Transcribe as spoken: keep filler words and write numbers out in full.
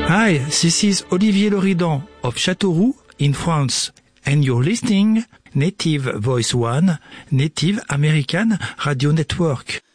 Hi, this is Olivier Loridan of Châteauroux in France, and you're listening Native Voice One, Native American Radio Network.